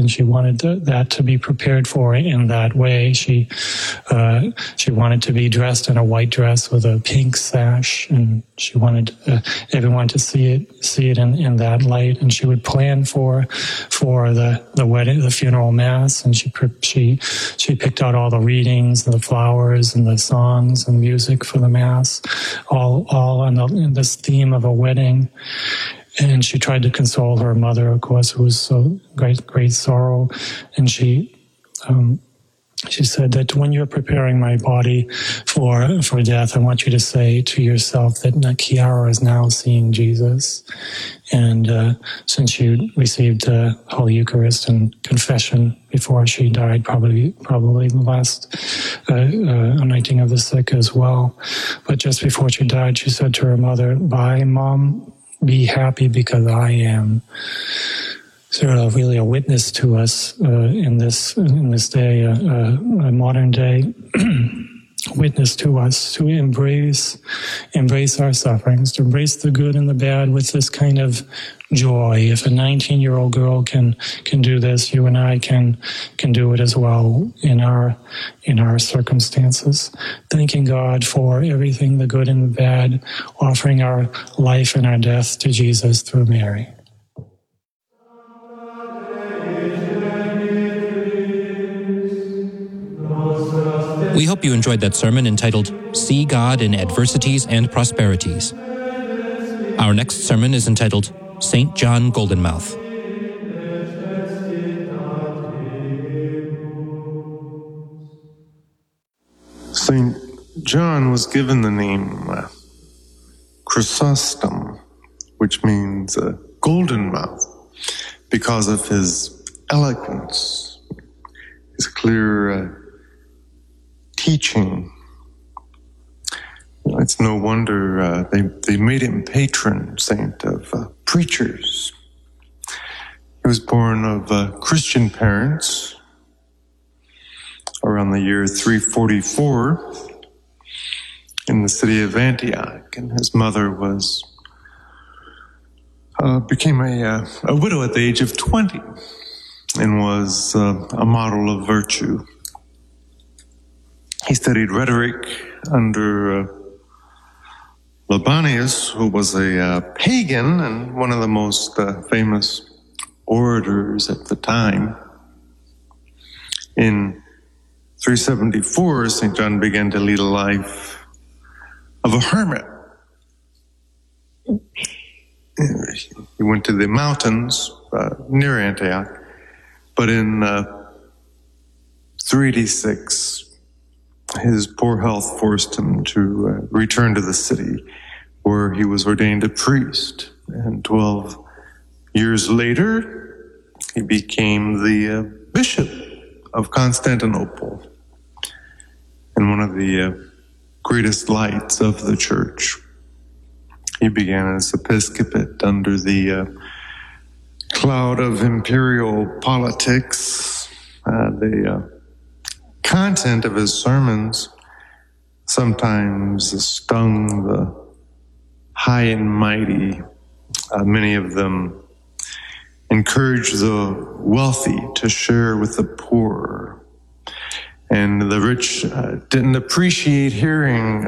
and she wanted that to be prepared for in that way. She wanted to be dressed in a white dress with a pink sash, and she wanted everyone to see it in that light. And she would plan for the wedding, the funeral mass, and she picked out all the readings and the flowers and the songs and music for the mass, all in this theme of a wedding. And she tried to console her mother, of course, who was so great sorrow. And she said that when you're preparing my body for death, I want you to say to yourself that Kiara is now seeing Jesus. And since she received the Holy Eucharist and confession before she died, probably the last anointing of the sick as well. But just before she died, she said to her mother, "Bye, Mom. Be happy because I am." So really a witness to us in this day, a modern day witness to us to embrace our sufferings, to embrace the good and the bad with this kind of joy. If a 19-year-old girl can do this, you and I can do it as well in our circumstances. Thanking God for everything, the good and the bad, offering our life and our death to Jesus through Mary. We hope you enjoyed that sermon entitled See God in Adversities and Prosperities. Our next sermon is entitled St. John Goldenmouth. St. John was given the name Chrysostom, which means golden mouth, because of his eloquence, his clear teaching. It's no wonder they made him patron saint of preachers. He was born of Christian parents around the year 344 in the city of Antioch, and his mother became a widow at the age of 20 and was a model of virtue. He studied rhetoric under Libanius, who was a pagan and one of the most famous orators at the time. In 374, St. John began to lead a life of a hermit. He went to the mountains near Antioch, but in 386, his poor health forced him to return to the city, where he was ordained a priest. And 12 years later, he became the bishop of Constantinople and one of the greatest lights of the church. He began his episcopate under the cloud of imperial politics. The content of his sermons sometimes stung the high and mighty. Many of them encouraged the wealthy to share with the poor. And the rich didn't appreciate hearing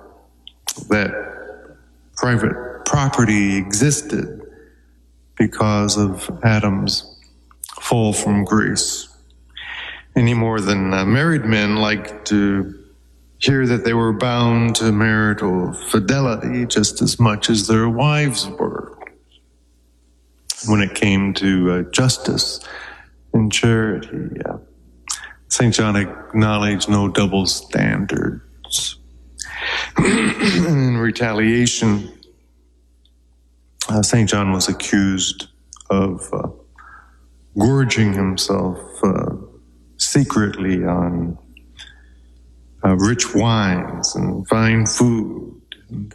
that private property existed because of Adam's fall from grace. Any more than married men liked to hear that they were bound to marital fidelity just as much as their wives were. When it came to justice and charity, St. John acknowledged no double standards. In retaliation, St. John was accused of gorging himself secretly on rich wines and fine food. And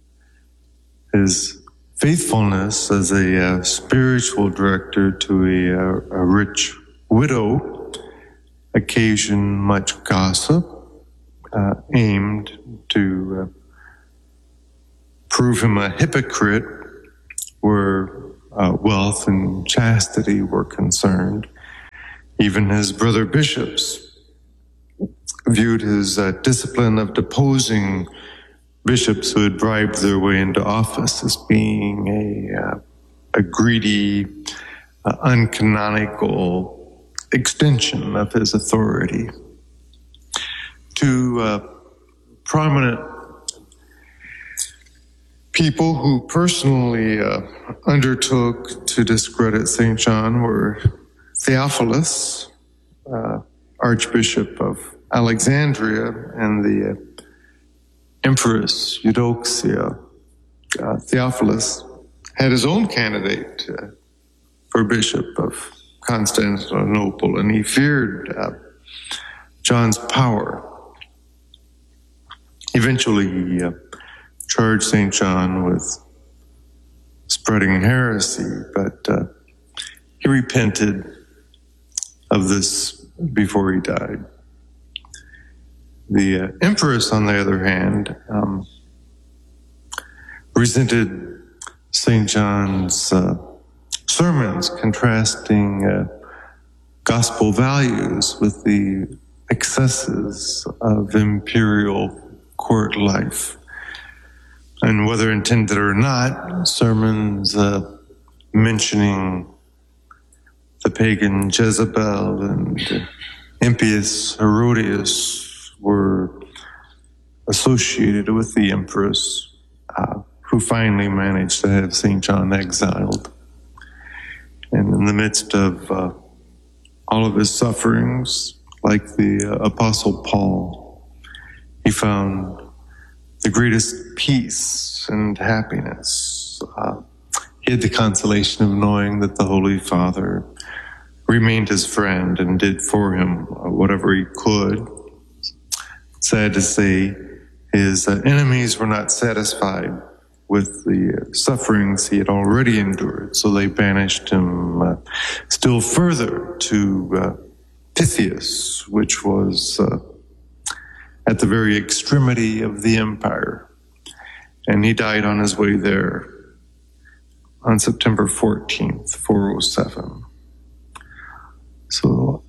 his faithfulness as a spiritual director to a rich widow occasioned much gossip aimed to prove him a hypocrite where wealth and chastity were concerned. Even his brother bishops viewed his discipline of deposing bishops who had bribed their way into office as being a greedy, uncanonical extension of his authority. Two prominent people who personally undertook to discredit St. John were Theophilus, Archbishop of Alexandria, and the Empress Eudoxia. Theophilus had his own candidate for Bishop of Constantinople, and he feared John's power. Eventually, he charged St. John with spreading heresy, but he repented of this before he died. The Empress, on the other hand, resented St. John's sermons contrasting gospel values with the excesses of imperial court life. And whether intended or not, sermons mentioning the pagan Jezebel and impious Herodias were associated with the Empress, who finally managed to have St. John exiled. And in the midst of all of his sufferings, like the Apostle Paul, he found the greatest peace and happiness. He had the consolation of knowing that the Holy Father remained his friend and did for him whatever he could. Sad to say, his enemies were not satisfied with the sufferings he had already endured, so they banished him still further to Pythias, which was at the very extremity of the empire. And he died on his way there on September 14th, 407. So,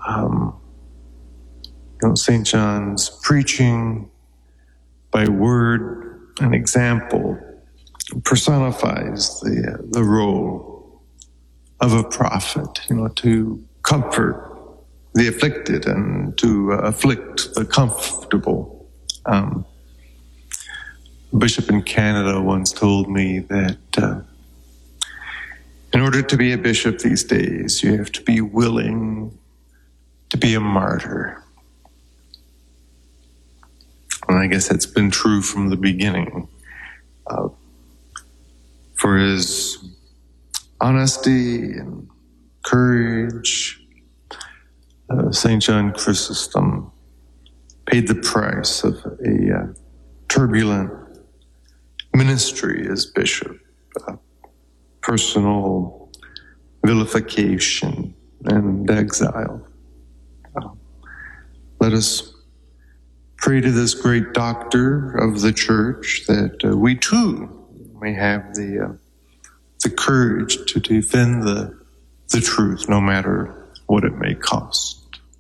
St. John's preaching by word and example personifies the role of a prophet, to comfort the afflicted and to afflict the comfortable. A bishop in Canada once told me that in order to be a bishop these days, you have to be willing to be a martyr. And I guess that's been true from the beginning. For his honesty and courage, St. John Chrysostom paid the price of a turbulent ministry as bishop, personal vilification and exile. Let us pray to this great doctor of the church that we too may have the courage to defend the truth, no matter what it may cost.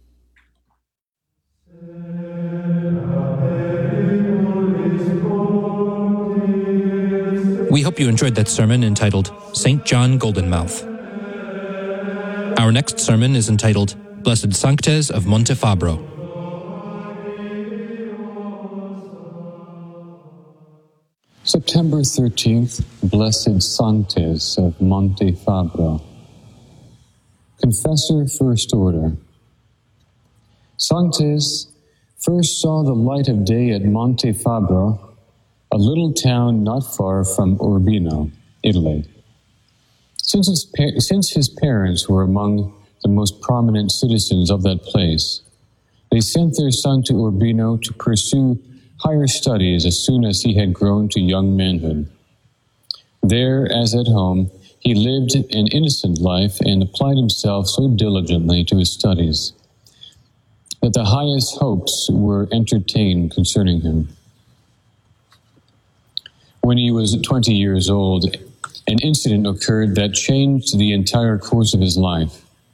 We hope you enjoyed that sermon entitled St. John Goldenmouth. Our next sermon is entitled Blessed Sanctes of Montefabro. September 13th, Blessed Sanctes of Montefabro. Confessor First Order. Sanctes first saw the light of day at Montefabro, a little town not far from Urbino, Italy. Since his parents were among the most prominent citizens of that place, they sent their son to Urbino to pursue higher studies as soon as he had grown to young manhood. There, as at home, he lived an innocent life and applied himself so diligently to his studies that the highest hopes were entertained concerning him. When he was 20 years old, an incident occurred that changed the entire course of his life.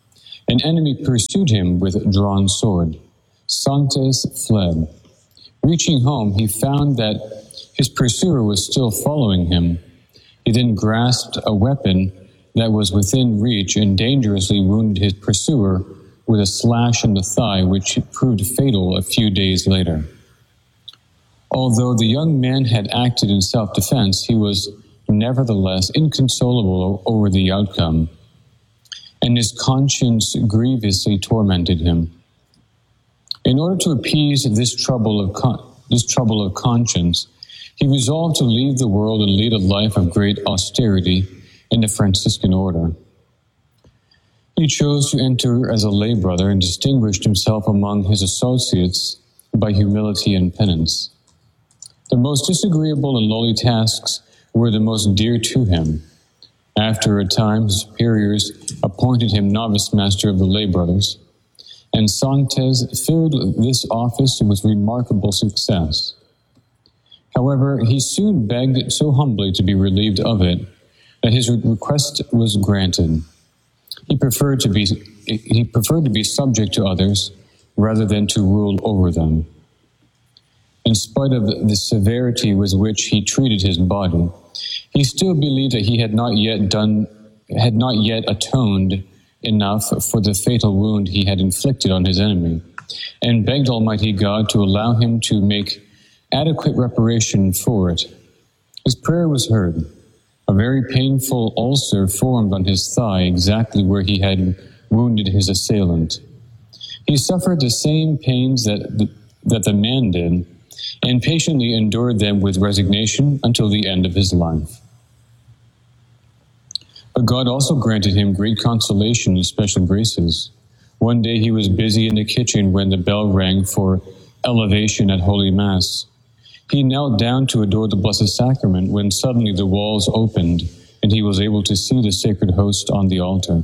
An enemy pursued him with drawn sword. Sanctes fled. Reaching home, he found that his pursuer was still following him. He then grasped a weapon that was within reach and dangerously wounded his pursuer with a slash in the thigh, which proved fatal a few days later. Although the young man had acted in self-defense, he was nevertheless inconsolable over the outcome, and his conscience grievously tormented him. In order to appease this trouble of conscience, he resolved to leave the world and lead a life of great austerity in the Franciscan order. He chose to enter as a lay brother and distinguished himself among his associates by humility and penance. The most disagreeable and lowly tasks were the most dear to him. After a time, his superiors appointed him novice master of the lay brothers, and Sanctes filled this office with remarkable success. However, he soon begged so humbly to be relieved of it that his request was granted. He preferred to be subject to others rather than to rule over them. In spite of the severity with which he treated his body, he still believed that he had not yet atoned enough for the fatal wound he had inflicted on his enemy, and begged Almighty God to allow him to make adequate reparation for it. His prayer was heard. A very painful ulcer formed on his thigh exactly where he had wounded his assailant. He suffered the same pains that the man did, and patiently endured them with resignation until the end of his life. But God also granted him great consolation and special graces. One day he was busy in the kitchen when the bell rang for elevation at Holy Mass. He knelt down to adore the Blessed Sacrament when suddenly the walls opened and he was able to see the sacred host on the altar.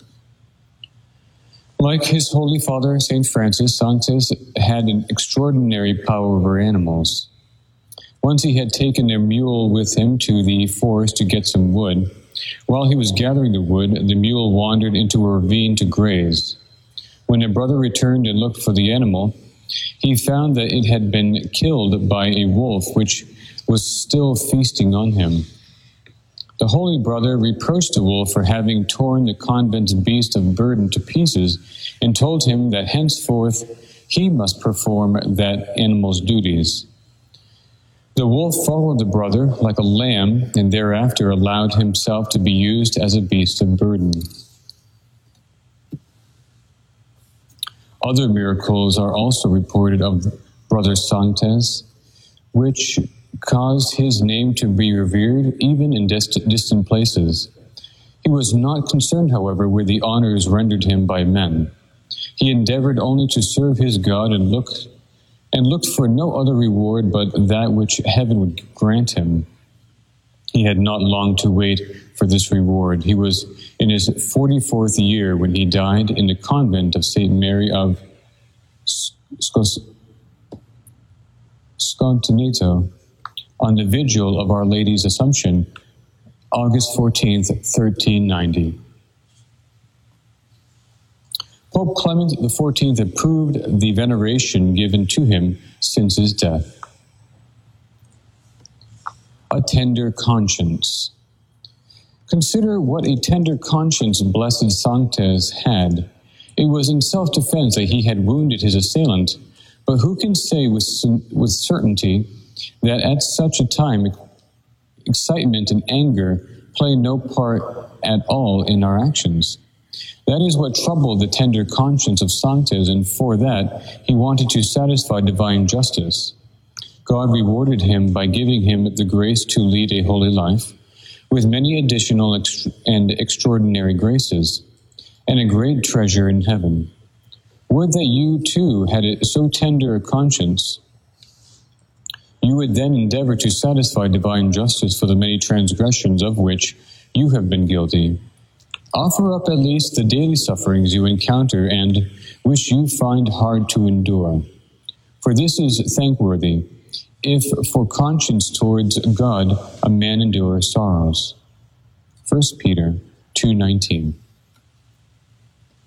Like his Holy Father, St. Francis, Sanctes had an extraordinary power over animals. Once he had taken a mule with him to the forest to get some wood. While he was gathering the wood, the mule wandered into a ravine to graze. When a brother returned and looked for the animal, he found that it had been killed by a wolf, which was still feasting on him. The holy brother reproached the wolf for having torn the convent's beast of burden to pieces and told him that henceforth he must perform that animal's duties. The wolf followed the brother like a lamb and thereafter allowed himself to be used as a beast of burden. Other miracles are also reported of Brother Sanctes, which caused his name to be revered even in distant places. He was not concerned, however, with the honors rendered him by men. He endeavored only to serve his God and looked for no other reward but that which heaven would grant him. He had not long to wait for this reward. He was in his 44th year when he died in the convent of St. Mary of Scontineto on the vigil of Our Lady's Assumption, August 14th, 1390. Pope Clement XIV approved the veneration given to him since his death. A tender conscience. Consider what a tender conscience Blessed Sanctes had. It was in self-defense that he had wounded his assailant, but who can say with certainty that at such a time excitement and anger play no part at all in our actions? That is what troubled the tender conscience of Sanctes, and for that he wanted to satisfy divine justice. God rewarded him by giving him the grace to lead a holy life, with many additional and extraordinary graces, and a great treasure in heaven. Would that you too had so tender a conscience. You would then endeavor to satisfy divine justice for the many transgressions of which you have been guilty. Offer up at least the daily sufferings you encounter and which you find hard to endure. For this is thankworthy, if for conscience towards God a man endures sorrows. 1 Peter 2:19.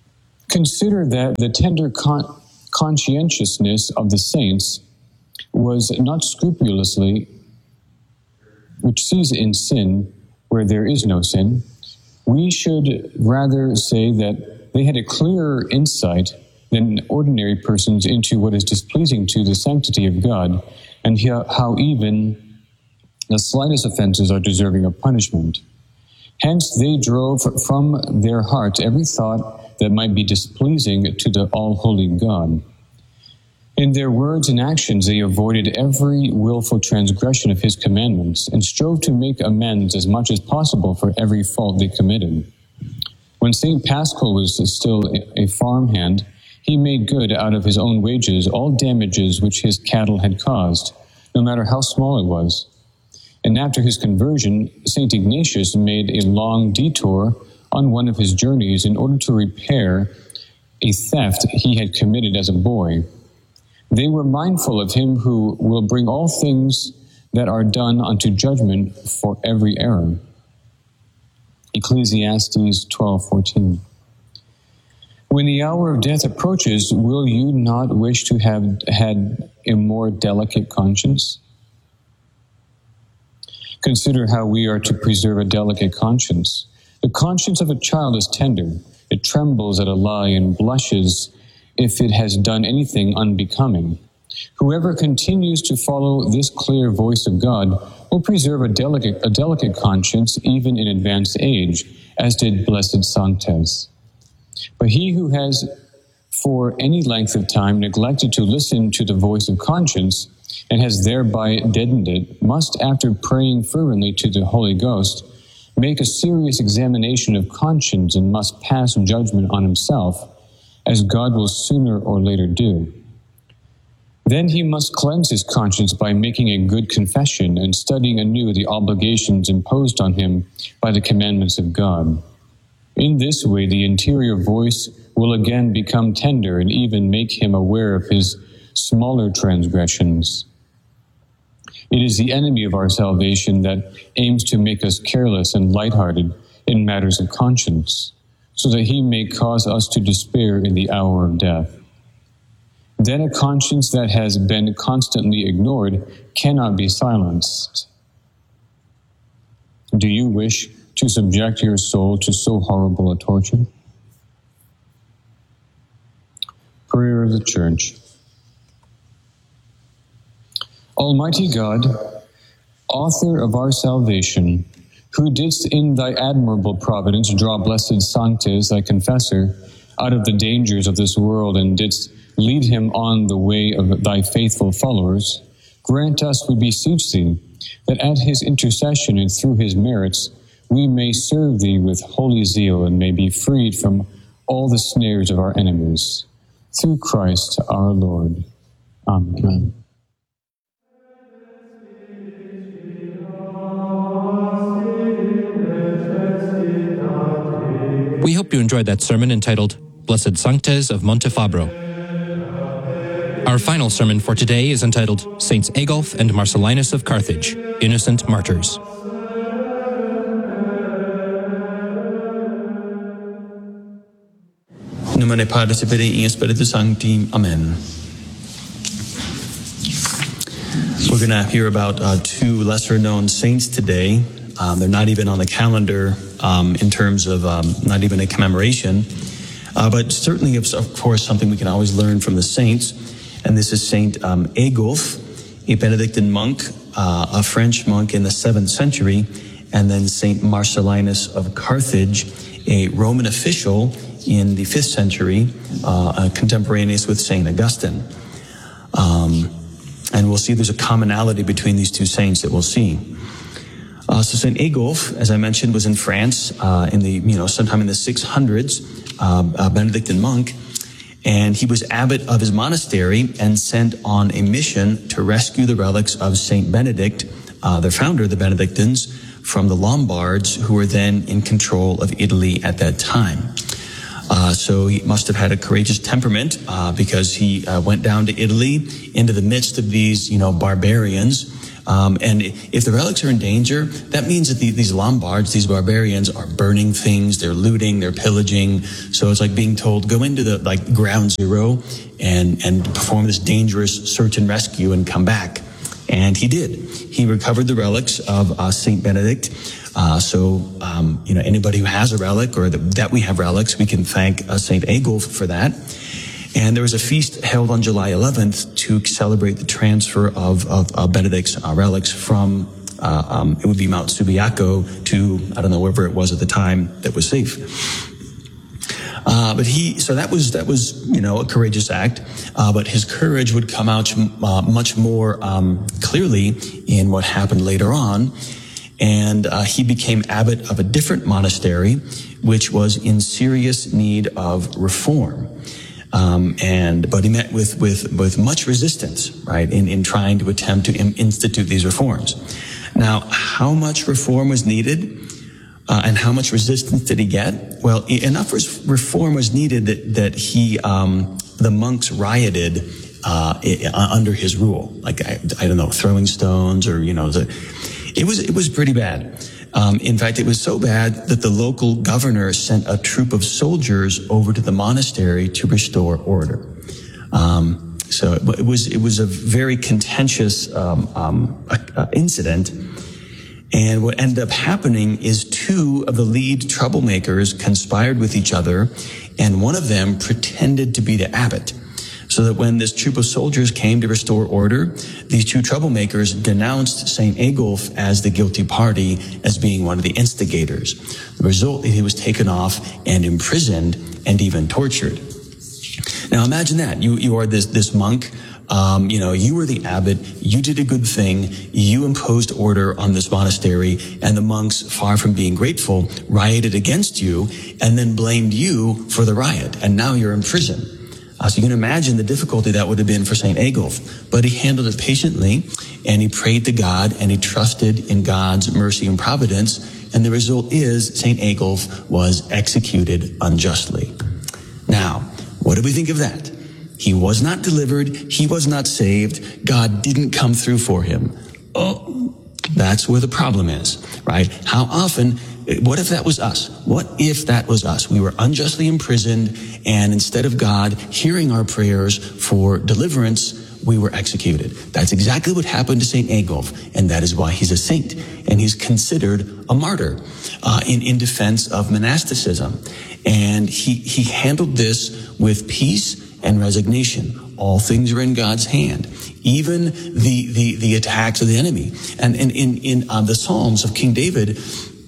Consider that the tender conscientiousness of the saints was not scrupulously, which sees in sin where there is no sin. We should rather say that they had a clearer insight than ordinary persons into what is displeasing to the sanctity of God, and how even the slightest offenses are deserving of punishment. Hence they drove from their hearts every thought that might be displeasing to the all-holy God. In their words and actions they avoided every willful transgression of his commandments, and strove to make amends as much as possible for every fault they committed. When St. Paschal was still a farmhand, he made good out of his own wages all damages which his cattle had caused, no matter how small it was. And after his conversion, St. Ignatius made a long detour on one of his journeys in order to repair a theft he had committed as a boy. They were mindful of him who will bring all things that are done unto judgment for every error. Ecclesiastes 12:14. When the hour of death approaches, will you not wish to have had a more delicate conscience? Consider how we are to preserve a delicate conscience. The conscience of a child is tender. It trembles at a lie and blushes if it has done anything unbecoming. Whoever continues to follow this clear voice of God will preserve a delicate conscience even in advanced age, as did Blessed Sanctes. But he who has for any length of time neglected to listen to the voice of conscience and has thereby deadened it, must, after praying fervently to the Holy Ghost, make a serious examination of conscience and must pass judgment on himself, as God will sooner or later do. Then he must cleanse his conscience by making a good confession and studying anew the obligations imposed on him by the commandments of God. In this way, the interior voice will again become tender and even make him aware of his smaller transgressions. It is the enemy of our salvation that aims to make us careless and lighthearted in matters of conscience, so that he may cause us to despair in the hour of death. Then a conscience that has been constantly ignored cannot be silenced. Do you wish to subject your soul to so horrible a torture? Prayer of the Church. Almighty God, author of our salvation, who didst in thy admirable providence draw Blessed Sanctes, thy confessor, out of the dangers of this world and didst lead him on the way of thy faithful followers, grant us, we beseech thee, that at his intercession and through his merits we may serve thee with holy zeal and may be freed from all the snares of our enemies. Through Christ our Lord. Amen. We hope you enjoyed that sermon entitled Blessed Sanctes of Montefabro. Our final sermon for today is entitled Saints Aegulf and Marcellinus of Carthage, Innocent Martyrs. In nomine Patris et Filii et Spiritus Sancti. Amen. We're going to hear about two lesser-known saints today. They're not even on the calendar in terms of not even a commemoration, but certainly, of course, something we can always learn from the saints. And this is Saint Aegulf, a Benedictine monk, a French monk in the 7th century, and then Saint Marcellinus of Carthage, a Roman official in the 5th century, contemporaneous with Saint Augustine. And we'll see there's a commonality between these two saints that we'll see. So Saint Aegulf, as I mentioned, was in France in the sometime in the 600s, a Benedictine monk, and he was abbot of his monastery and sent on a mission to rescue the relics of Saint Benedict, the founder of the Benedictines, from the Lombards, who were then in control of Italy at that time. So he must have had a courageous temperament because he went down to Italy into the midst of these, barbarians And if the relics are in danger, that means that these Lombards, these barbarians, are burning things, they're looting, they're pillaging. So it's like being told, go into the ground zero and perform this dangerous search and rescue and come back. And he did. He recovered the relics of Saint Benedict. Anybody who has a relic or that we have relics, we can thank Saint Agulf for that. And there was a feast held on July 11th to celebrate the transfer of Benedict's relics from, it would be Mount Subiaco to, I don't know, wherever it was at the time that was safe. So that was, a courageous act. But his courage would come out much more clearly in what happened later on. And he became abbot of a different monastery, which was in serious need of reform. But he met with much resistance, right, in trying to attempt to institute these reforms. Now, how much reform was needed, and how much resistance did he get? Well, enough reform was needed that the monks rioted under his rule, like I don't know, throwing stones or it was pretty bad. In fact, it was so bad that the local governor sent a troop of soldiers over to the monastery to restore order. So it was a very contentious incident. And what ended up happening is two of the lead troublemakers conspired with each other, and one of them pretended to be the abbot. So that when this troop of soldiers came to restore order, these two troublemakers denounced St. Agulf as the guilty party, as being one of the instigators. The result is he was taken off and imprisoned and even tortured. Now imagine that. You are this monk, you were the abbot, you did a good thing, you imposed order on this monastery, and the monks, far from being grateful, rioted against you and then blamed you for the riot, and now you're in prison. So you can imagine the difficulty that would have been for St. Agulf. But he handled it patiently, and he prayed to God, and he trusted in God's mercy and providence, and the result is St. Agulf was executed unjustly. Now, what do we think of that? He was not delivered, he was not saved, God didn't come through for him. Oh, that's where the problem is, right? How often, what if that was us? What if that was us? We were unjustly imprisoned, and instead of God hearing our prayers for deliverance, we were executed. That's exactly what happened to St. Agulf, and that is why he's a saint, and he's considered a martyr in defense of monasticism. And he handled this with peace and resignation. All things are in God's hand, even the attacks of the enemy. And in the Psalms of King David,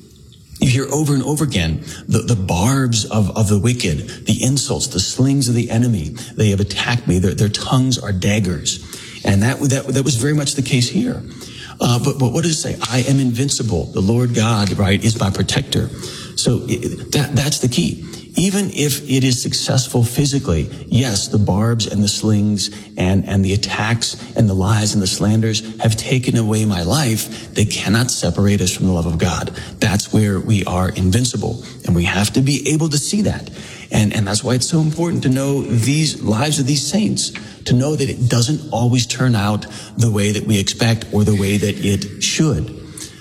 you hear over and over again the barbs of the wicked, the insults, the slings of the enemy. They have attacked me. Their tongues are daggers. And that was very much the case here. But what does it say? I am invincible. The Lord God, right, is my protector. So that's the key. Even if it is successful physically, yes, the barbs and the slings and the attacks and the lies and the slanders have taken away my life, they cannot separate us from the love of God. That's where we are invincible. And we have to be able to see that. And that's why it's so important to know these lives of these saints, to know that it doesn't always turn out the way that we expect or the way that it should.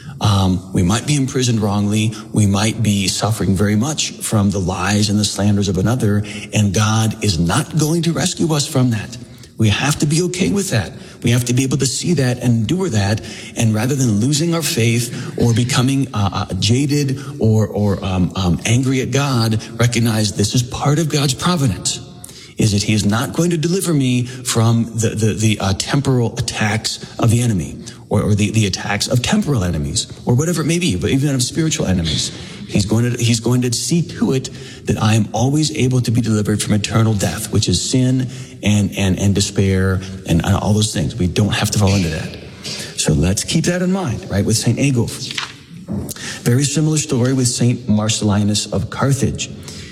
We might be imprisoned wrongly. We might be suffering very much from the lies and the slanders of another, and God is not going to rescue us from that. We have to be okay with that. We have to be able to see that and endure that, and rather than losing our faith or becoming jaded or angry at God, recognize this is part of God's providence. Is that he is not going to deliver me from the temporal attacks of the enemy, or the attacks of temporal enemies, or whatever it may be, but even of spiritual enemies. He's going to see to it that I am always able to be delivered from eternal death, which is sin and despair and all those things. We don't have to fall into that. So let's keep that in mind, right, with St. Agulf. Very similar story with St. Marcellinus of Carthage.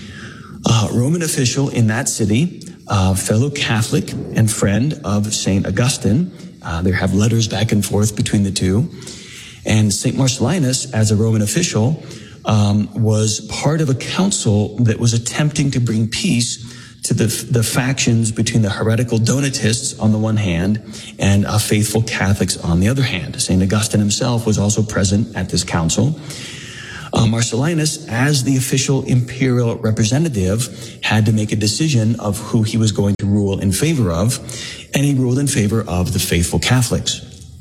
Roman official in that city, fellow Catholic and friend of St. Augustine. They have letters back and forth between the two. And St. Marcellinus, as a Roman official, was part of a council that was attempting to bring peace to the factions between the heretical Donatists on the one hand and faithful Catholics on the other hand. St. Augustine himself was also present at this council. Marcellinus, as the official imperial representative, had to make a decision of who he was going to rule in favor of, and he ruled in favor of the faithful Catholics.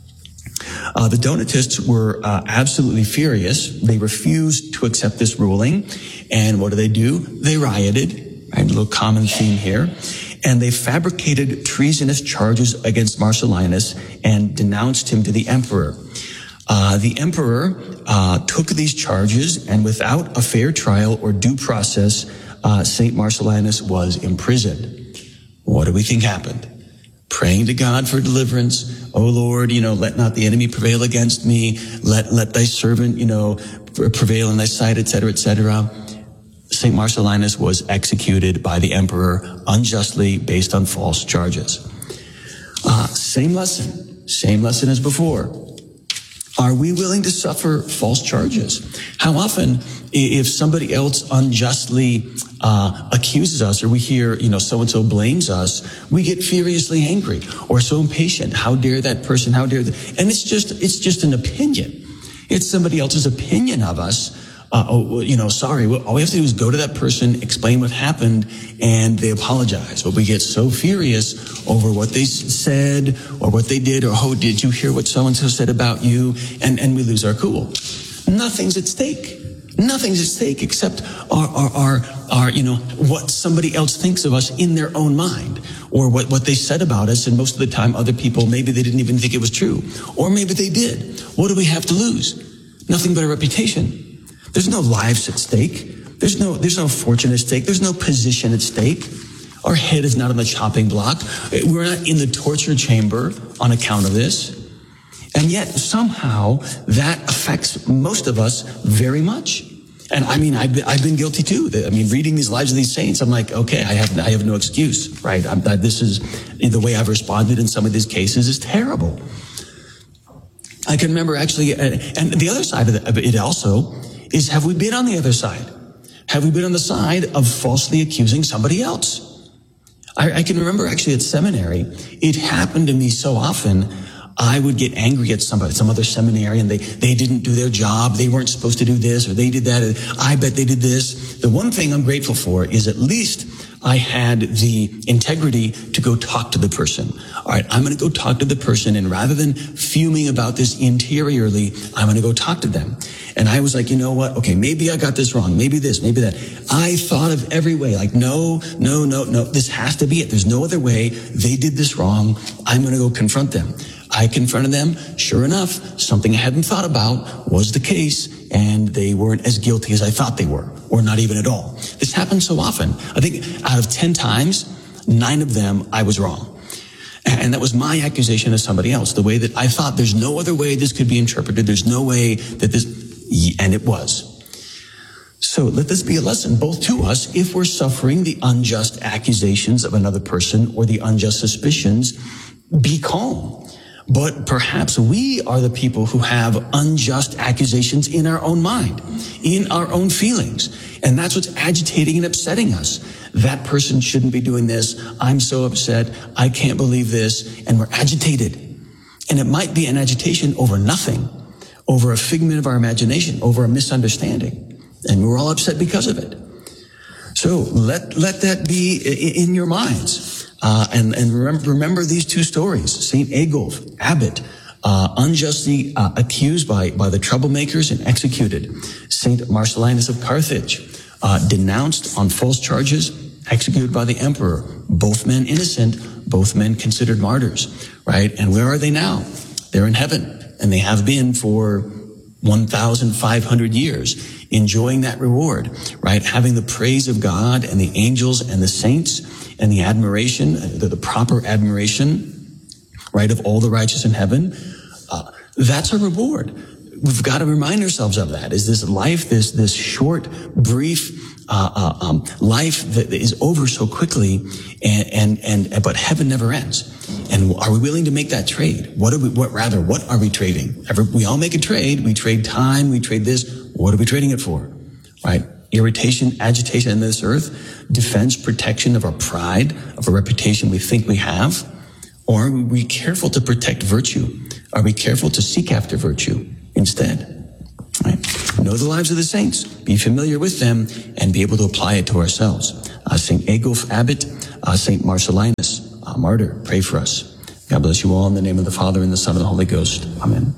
The Donatists were absolutely furious. They refused to accept this ruling, and what do? They rioted, right? A little common theme here. And they fabricated treasonous charges against Marcellinus and denounced him to the emperor. The emperor took these charges, and without a fair trial or due process, St. Marcellinus was imprisoned. What do we think happened? Praying to God for deliverance. Oh Lord, let not the enemy prevail against me. Let thy servant, prevail in thy sight, etc., etc. St. Marcellinus was executed by the emperor unjustly based on false charges. Same lesson as before. Are we willing to suffer false charges? How often, if somebody else unjustly accuses us, or we hear, so-and-so blames us, we get furiously angry or so impatient. How dare that person? How dare that? And it's just an opinion. It's somebody else's opinion of us. Sorry. All we have to do is go to that person, explain what happened, and they apologize. But we get so furious over what they said or what they did, or, oh, did you hear what so-and-so said about you? And we lose our cool. Nothing's at stake. Nothing's at stake except our what somebody else thinks of us in their own mind, or what they said about us. And most of the time, other people, maybe they didn't even think it was true, or maybe they did. What do we have to lose? Nothing but a reputation. There's no lives at stake. There's no fortune at stake. There's no position at stake. Our head is not on the chopping block. We're not in the torture chamber on account of this. And yet somehow that affects most of us very much. And I mean, I've been guilty too. I mean, reading these lives of these saints, I'm like, okay, I have no excuse, right? This is the way I've responded in some of these cases is terrible. I can remember actually, and the other side of it also is, have we been on the other side? Have we been on the side of falsely accusing somebody else? I can remember actually at seminary, it happened to me so often. I would get angry at somebody, some other seminarian. They didn't do their job. They weren't supposed to do this, or they did that. I bet they did this. The one thing I'm grateful for is at least I had the integrity to go talk to the person. All right, I'm going to go talk to the person, and rather than fuming about this interiorly, I'm going to go talk to them. And I was like, you know what? Okay, maybe I got this wrong. Maybe this, maybe that. I thought of every way, like, no. This has to be it. There's no other way. They did this wrong. I'm going to go confront them. I confronted them. Sure enough, something I hadn't thought about was the case, and they weren't as guilty as I thought they were, or not even at all. This happens so often. I think out of 10 times, 9 of them I was wrong. And that was my accusation of somebody else, the way that I thought there's no other way this could be interpreted. There's no way that this, and it was. So let this be a lesson both to us if we're suffering the unjust accusations of another person or the unjust suspicions. Be calm. But perhaps we are the people who have unjust accusations in our own mind, in our own feelings. And that's what's agitating and upsetting us. That person shouldn't be doing this. I'm so upset. I can't believe this. And we're agitated. And it might be an agitation over nothing, over a figment of our imagination, over a misunderstanding. And we're all upset because of it. So let that be in your minds. And remember these two stories. St. Aigulf, abbot, unjustly accused by the troublemakers and executed. St. Marcellinus of Carthage, denounced on false charges, executed by the emperor. Both men innocent, both men considered martyrs, right? And where are they now? They're in heaven, and they have been for 1,500 years, enjoying that reward, right? Having the praise of God and the angels and the saints and the admiration, the proper admiration, right, of all the righteous in heaven. That's a reward. We've got to remind ourselves of that. Is this life, this short, brief life that is over so quickly, but heaven never ends. And are we willing to make that trade? What are we trading? We all make a trade. We trade time. We trade this. What are we trading it for? Right? irritation, agitation in this earth, defense, protection of our pride, of a reputation we think we have? Or are we careful to protect virtue? Are we careful to seek after virtue instead? Right? Know the lives of the saints, be familiar with them, and be able to apply it to ourselves. St. Egulf, Abbot, St. Marcellinus, Martyr, pray for us. God bless you all in the name of the Father, and the Son, and the Holy Ghost. Amen.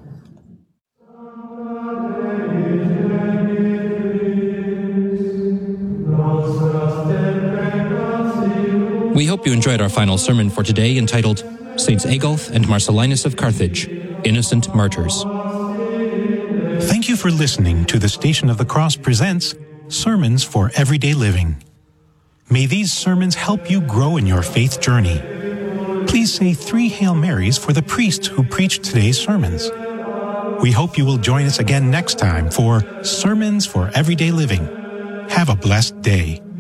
We hope you enjoyed our final sermon for today, entitled Saints Egulf and Marcellinus of Carthage, Innocent Martyrs. Thank you for listening to the Station of the Cross presents Sermons for Everyday Living. May these sermons help you grow in your faith journey. Please say 3 Hail Marys for the priest who preached today's sermons. We hope you will join us again next time for Sermons for Everyday Living. Have a blessed day.